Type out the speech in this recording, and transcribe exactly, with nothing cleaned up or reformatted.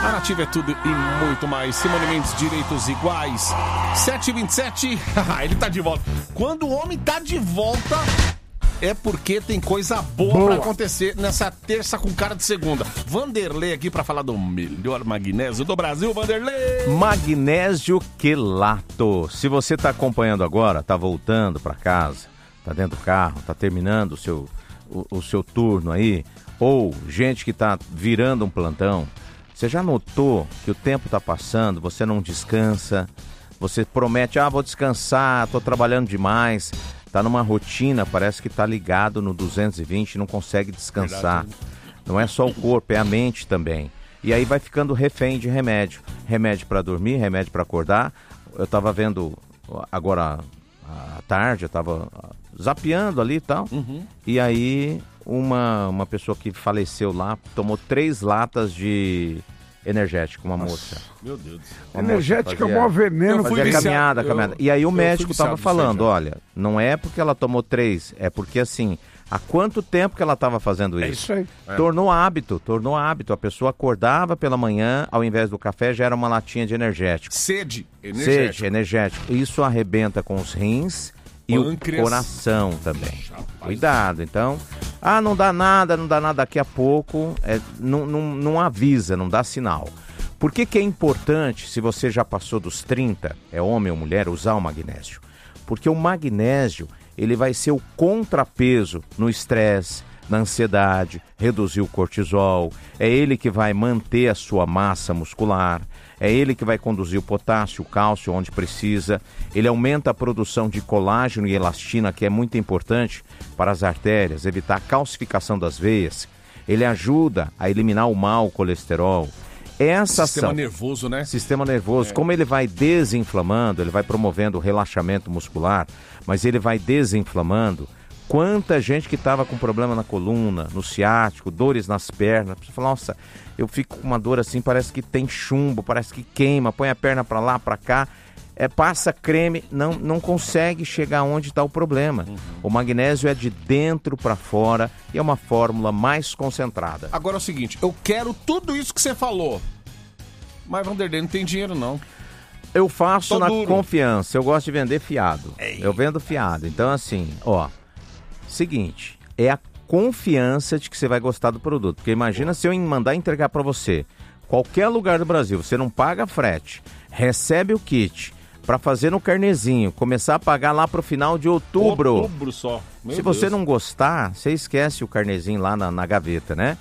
A Nativa é tudo e muito mais. Simone Mendes, direitos iguais. sete e vinte e sete, ele tá de volta. Quando o homem tá de volta, é porque tem coisa boa, boa. pra acontecer nessa terça com cara de segunda. Vanderlei aqui pra falar do melhor magnésio do Brasil. Vanderlei! Magnésio quelato. Se você tá acompanhando agora, tá voltando pra casa, tá dentro do carro, tá terminando o seu, o, o seu turno aí, ou gente que tá virando um plantão, você já notou que o tempo tá passando, você não descansa, você promete, ah, vou descansar, tô trabalhando demais, tá numa rotina, parece que tá ligado no duzentos e vinte, não consegue descansar. Verdade. Não é só o corpo, é a mente também. E aí vai ficando refém de remédio. Remédio para dormir, remédio para acordar. Eu tava vendo agora à tarde, eu tava zapeando ali e tal. Uhum. E aí uma, uma pessoa que faleceu lá tomou três latas de energético, uma Nossa, moça. Meu Deus. Uma energético é o maior veneno. Fazia fui caminhada, eu, caminhada. E aí o médico viciado, tava falando, olha, não é porque ela tomou três, é porque assim, há quanto tempo que ela estava fazendo isso? É isso aí. É. Tornou hábito, tornou hábito. A pessoa acordava pela manhã, ao invés do café, já era uma latinha de energético. Sede, energético. Sede, energético. Isso arrebenta com os rins e Pâncreas. O coração também. Rapaz. Cuidado, então. Ah, não dá nada, não dá nada daqui a pouco. É, não, não, não avisa, não dá sinal. Por que que é importante, se você já passou dos trinta, é homem ou mulher, usar o magnésio? Porque o magnésio, ele vai ser o contrapeso no estresse, na ansiedade, reduzir o cortisol. É ele que vai manter a sua massa muscular. É ele que vai conduzir o potássio, o cálcio onde precisa. Ele aumenta a produção de colágeno e elastina, que é muito importante para as artérias, evitar a calcificação das veias. Ele ajuda a eliminar o mau colesterol. Essa Sistema ação, nervoso, né? Sistema nervoso. É. Como ele vai desinflamando, ele vai promovendo o relaxamento muscular, mas ele vai desinflamando. Quanta gente que estava com problema na coluna, no ciático, dores nas pernas. Você fala, nossa, eu fico com uma dor assim, parece que tem chumbo, parece que queima, põe a perna para lá, para cá. É, passa creme, não, não consegue chegar onde está o problema. Uhum. O magnésio é de dentro para fora e é uma fórmula mais concentrada. Agora é o seguinte, eu quero tudo isso que você falou, mas Vanderlei não tem dinheiro não. Eu faço Tô na duro. confiança, eu gosto de vender fiado. Ei. Eu vendo fiado, então assim, ó, seguinte, é a confiança de que você vai gostar do produto. Porque imagina se eu mandar entregar para você, qualquer lugar do Brasil, você não paga frete, recebe o kit, para fazer no carnezinho, começar a pagar lá pro final de outubro. Outubro só. Meu Se Deus. você não gostar, você esquece o carnezinho lá na, na gaveta, né?